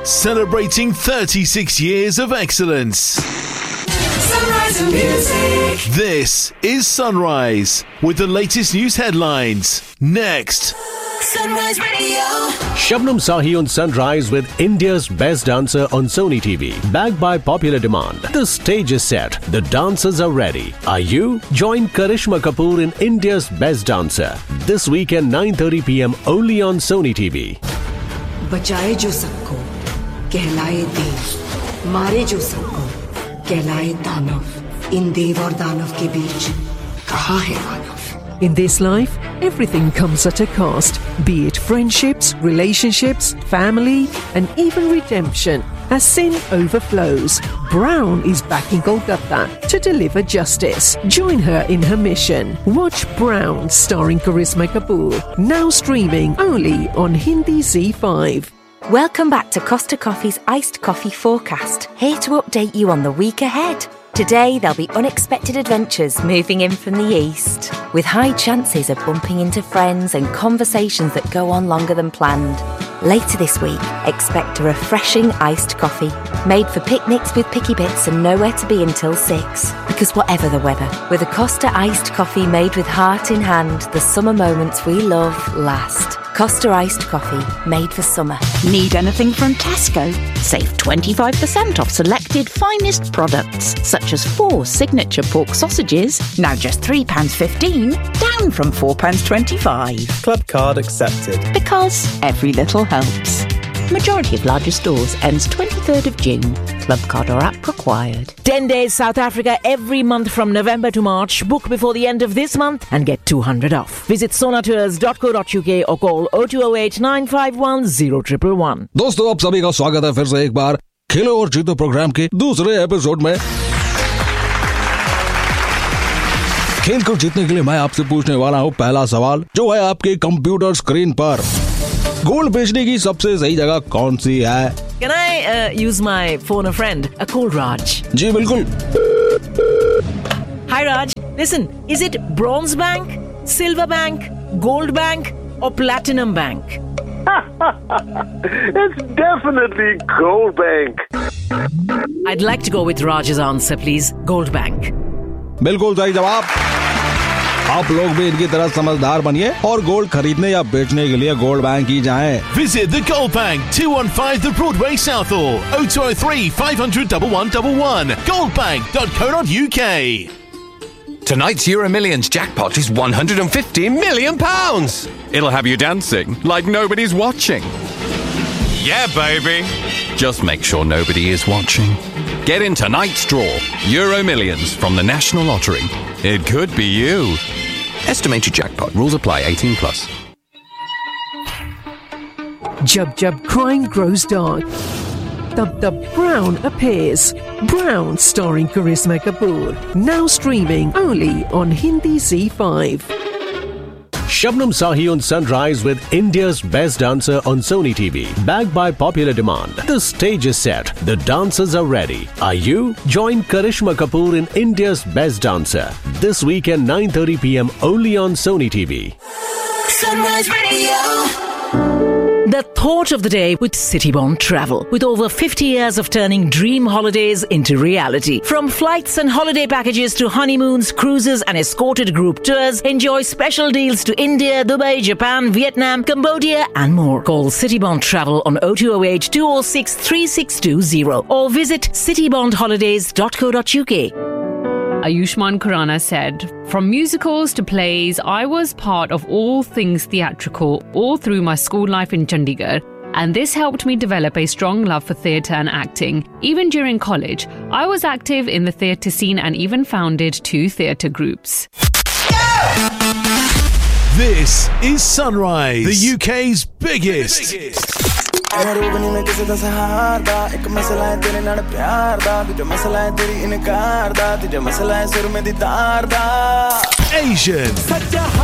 celebrating 36 years of excellence. Sunrise and music. This is Sunrise with the latest news headlines. Next. Sunrise Radio. Shabnam Sahi on Sunrise with India's Best Dancer on Sony TV. Backed by popular demand. The stage is set. The dancers are ready. Are you? Join Karishma Kapoor in India's Best Dancer. This weekend 9:30 p.m. only on Sony TV. बचाए जो सबको कहलाए देव, मारे जो सबको कहलाए दानव. इन देव और दानव के बीच कहाँ है मानव? In this life, everything comes at a cost, be it friendships, relationships, family, and even redemption. As sin overflows, Brown is back in Kolkata to deliver justice. Join her in her mission. Watch Brown, starring Karisma Kapoor, now streaming only on Hindi Z5. Welcome back to Costa Coffee's Iced Coffee Forecast, here to update you on the week ahead. Today, there'll be unexpected adventures moving in from the east, with high chances of bumping into friends and conversations that go on longer than planned. Later this week, expect a refreshing iced coffee, made for picnics with picky bits and nowhere to be until 6. Because whatever the weather, with a Costa iced coffee made with heart in hand, the summer moments we love last. Costa iced coffee, made for summer. Need anything from Tesco? Save 25% off selected finest products, such as 4 signature pork sausages, now just £3.15, down from £4.25. Club card accepted. Because every little helps. Majority of larger stores ends 23rd of June. Club card or app required. 10 days South Africa every month from November to March. Book before the end of this month and get 200 off. Visit sonatours.co.uk or call 0208 951 0111. दोस्तों, आप सभी का स्वागत है फिर से एक बार खेलो और जीतो प्रोग्राम के दूसरे एपिसोड में। खेल को जीतने के लिए मैं आपसे पूछने वाला हूँ पहला सवाल, जो है आपके कंप्यूटर स्क्रीन पर। गोल्ड बेचने की सबसे सही जगह कौन सी है? Can I use my phone a friend? Call Raj. जी बिल्कुल। Hi Raj, listen, is it Bronze Bank, Silver Bank, Gold Bank or Platinum Bank? It's definitely Gold Bank. I'd like to go with Raj's answer, please. Gold Bank. बिल्कुल सही जवाब। आप लोग भी इनकी तरह समझदार बनिए और गोल्ड खरीदने या बेचने के लिए गोल्ड बैंक ही जाएं। Visit the Gold Bank, 215 The Broadway Southall, 0203 500 1111, goldbank.co.uk. Tonight's Euro Millions jackpot is £150 million. It'll have you dancing like nobody's watching. Yeah, baby. Just make sure nobody is watching. Get in tonight's draw. Euro Millions from the National Lottery. It could be you. Estimated jackpot. Rules apply. 18+. Jub Jub crime grows dark. Dub Dub Brown appears. Brown, starring Karisma Kapoor, now streaming only on Hindi Z5. Shabnam Sahi on Sunrise with India's Best Dancer on Sony TV. Backed by popular demand. The stage is set. The dancers are ready. Are you? Join Karishma Kapoor in India's Best Dancer. This weekend 9:30 p.m. only on Sony TV. Sunrise Radio. The thought of the day with Citybond Travel. With over 50 years of turning dream holidays into reality. From flights and holiday packages to honeymoons, cruises and escorted group tours, enjoy special deals to India, Dubai, Japan, Vietnam, Cambodia and more. Call Citybond Travel on 0208 206 3620 or visit citybondholidays.co.uk. Ayushmann Khurrana said, "From musicals to plays, I was part of all things theatrical all through my school life in Chandigarh, and this helped me develop a strong love for theatre and acting. Even during college, I was active in the theatre scene and even founded 2 theatre groups." This is Sunrise, the UK's biggest. एक मसला है तेरे नाल प्यार दा, दूजा मसला है तेरी इनकार दा, तीजा मसला है सुर में दी तार दा। Asian.